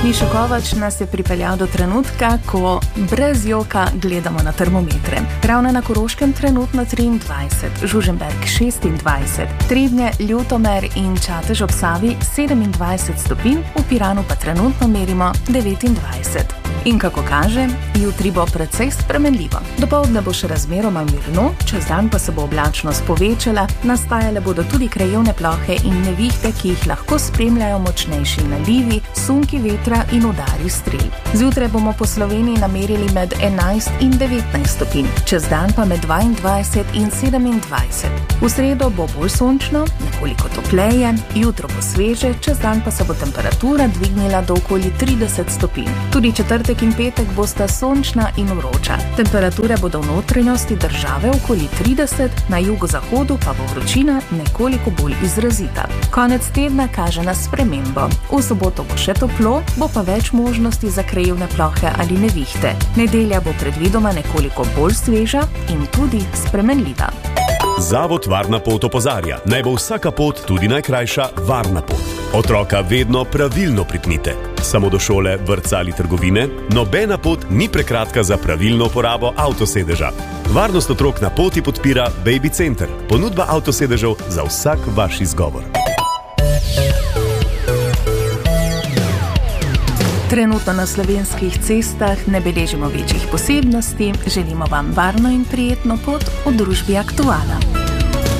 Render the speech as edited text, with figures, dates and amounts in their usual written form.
Mišo Kovač nas je pripeljal do trenutka, ko brez joka gledamo na termometre. Ravno na Koroškem trenutno 23, Žužemberk 26, Trebnje, Ljutomer in Čatež ob Savi 27 stopinj, v Piranu pa trenutno merimo 29. In kako kaže, jutri bo precej spremenljivo. Dopoldne bo še razmeroma mirno, čez dan pa se bo oblačnost povečala, nastajale bodo tudi krajevne plohe in nevihte, ki jih lahko spremljajo močnejši nalivi, sunki vetra in udari strel. Zjutraj bomo po Sloveniji namerili med 11 in 19 stopinj, čez dan pa med 22 in 27. V sredo bo bolj sončno, nekoliko topleje, jutro bo sveže, čez dan pa se bo temperatura dvignila do okoli 30 stopinj. Tudi četrtek in petek bosta sončna in vroča. Temperature bodo v notranjosti države okoli 30, na jugozahodu pa bo vročina nekoliko bolj izrazita. Konec tedna kaže na spremembo. V soboto bo še toplo, bo pa več možnosti za krajevne plohe ali nevihte. Nedelja bo predvidoma nekoliko bolj sveža in tudi spremenljiva. Zavod Varna pot opozarja, naj bo vsaka pot, tudi najkrajša, varna pot. Otroka vedno pravilno pripnite. Samo do šole, vrtca ali trgovine, nobena pot ni prekratka za pravilno uporabo avtosedeža. Varnost otrok na poti podpira Baby Center, ponudba avtosedežev za vsak vaš izgovor. Trenutno na slovenskih cestah ne beležimo večjih posebnosti, želimo vam varno in prijetno pot v družbi Aktuala.